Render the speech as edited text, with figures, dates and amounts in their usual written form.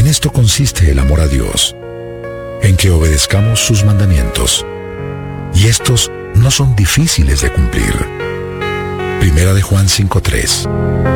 En esto consiste el amor a Dios, en que obedezcamos sus mandamientos, y estos no son difíciles de cumplir. Primera de Juan 5:3.